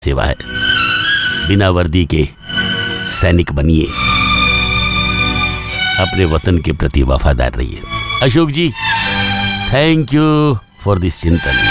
सेवा है। बिना वर्दी के सैनिक बनिए, अपने वतन के प्रति वफादार रहिए। अशोक जी, थैंक यू फॉर दिस चिंतन।